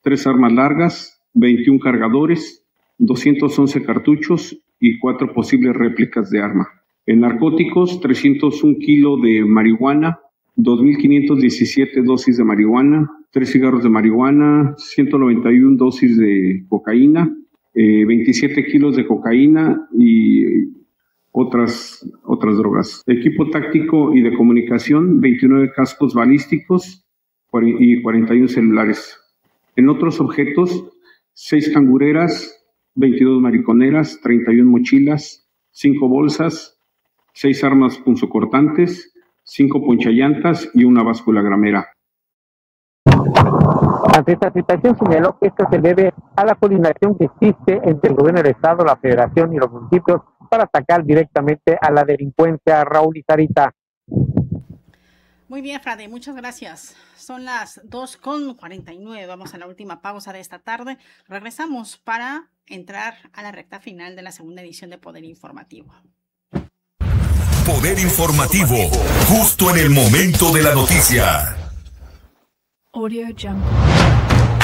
3 armas largas, 21 cargadores, 211 cartuchos y 4 posibles réplicas de arma. En narcóticos, 301 kilos de marihuana, 2.517 dosis de marihuana, 3 cigarros de marihuana, 191 dosis de cocaína, 27 kilos de cocaína y otras drogas. Equipo táctico y de comunicación, 29 cascos balísticos y 41 celulares. En otros objetos, 6 cangureras, 22 mariconeras, 31 mochilas, 5 bolsas, 6 armas punzocortantes, 5 ponchallantas y una báscula gramera. Ante esta situación señaló que esto se debe a la coordinación que existe entre el gobierno del estado, la federación y los municipios para atacar directamente a la delincuencia. Raúl y Sarita. Muy bien, Frade, muchas gracias. Son las 2:49. Vamos a la última pausa de esta tarde. Regresamos para entrar a la recta final de la segunda edición de Poder Informativo. Poder Informativo, justo en el momento de la noticia. Audio Jungle.